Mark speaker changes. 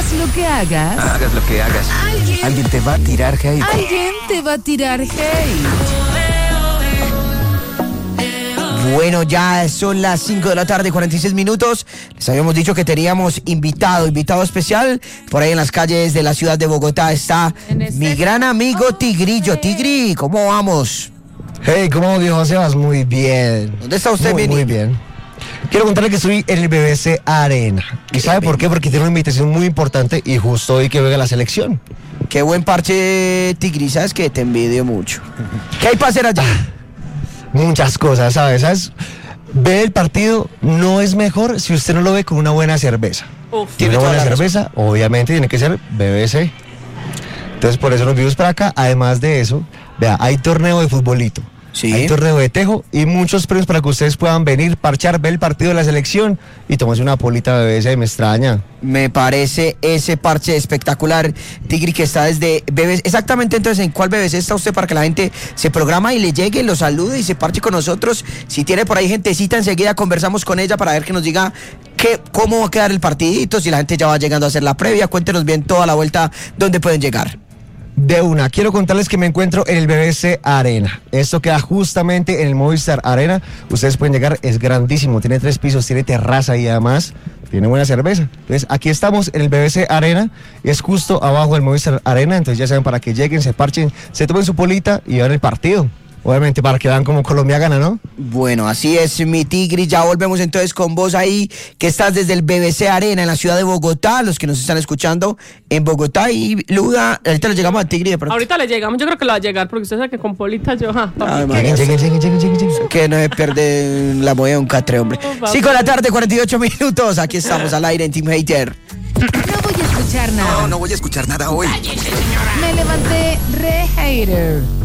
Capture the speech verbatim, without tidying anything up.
Speaker 1: Hagas lo que hagas.
Speaker 2: Hagas lo que hagas.
Speaker 1: Alguien,
Speaker 2: Alguien te va a tirar hate.
Speaker 1: alguien te va a tirar hate.
Speaker 3: Bueno, ya son las cinco de la tarde, cuarenta y seis minutos. Les habíamos dicho que teníamos invitado, invitado especial. Por ahí en las calles de la ciudad de Bogotá está
Speaker 1: este
Speaker 3: mi gran amigo Tigrillo. Tigri, ¿cómo vamos?
Speaker 4: Hey, ¿cómo dijo Sebas? Muy bien.
Speaker 3: ¿Dónde está usted,
Speaker 4: muy,
Speaker 3: Benny?
Speaker 4: muy bien. Quiero contarle que estoy en el B B C Arena. ¿Y sabe por qué? Porque tiene una invitación muy importante y justo hoy que juega la selección.
Speaker 3: Qué buen parche, Tigri. ¿Sabes qué? Te envidio mucho. ¿Qué hay para hacer allá?
Speaker 4: Muchas cosas, ¿sabes? ¿Sabes? Ver el partido no es mejor si usted no lo ve con una buena cerveza.
Speaker 1: Uf.
Speaker 4: Tiene
Speaker 3: Tiene
Speaker 4: una
Speaker 3: toda
Speaker 4: buena
Speaker 3: la razón.
Speaker 4: cerveza, obviamente tiene que ser B B C. Entonces por eso nos vimos para acá. Además de eso, vea, hay torneo de futbolito.
Speaker 3: Sí.
Speaker 4: Hay torneo de tejo y muchos premios para que ustedes puedan venir, parchar, ver el partido de la selección y tomarse una polita de B B C. Me extraña.
Speaker 3: Me parece ese parche espectacular, Tigri, que está desde B B C. Exactamente, entonces, ¿en cuál B B C está usted para que la gente se programa y le llegue, lo salude y se parche con nosotros? Si tiene por ahí gentecita, enseguida conversamos con ella para ver que nos diga qué, cómo va a quedar el partidito, si la gente ya va llegando a hacer la previa. Cuéntenos bien toda la vuelta, dónde pueden llegar.
Speaker 4: De una, quiero contarles que me encuentro en el B B C Arena. Esto queda justamente en el Movistar Arena. Ustedes pueden llegar, es grandísimo, tiene tres pisos, tiene terraza y además tiene buena cerveza. Entonces aquí estamos en el B B C Arena, es justo abajo del Movistar Arena. Entonces ya saben, para que lleguen, se parchen, se tomen su polita y vean el partido. Obviamente para que vean como Colombia gana, ¿no?
Speaker 3: Bueno, así es, mi Tigri. Ya volvemos entonces con vos ahí, que estás desde el B B C Arena en la ciudad de Bogotá, los que nos están escuchando en Bogotá. Y Luda, ahorita le llegamos a Tigri de pronto.
Speaker 5: Ahorita le llegamos, yo creo que lo va a llegar, porque usted sabe que con Polita yo, ja,
Speaker 3: Ay,
Speaker 5: también.
Speaker 3: María.
Speaker 4: Lleguen, lleguen, lleguen, lleguen, lleguen.
Speaker 3: Que no se pierde la moneda de un catre, hombre.
Speaker 5: No,
Speaker 3: cinco de la tarde, cuarenta y ocho minutos. Aquí estamos al aire en Team Hater.
Speaker 1: No voy a escuchar nada.
Speaker 2: No, no voy a escuchar nada hoy.
Speaker 1: Me levanté re hater.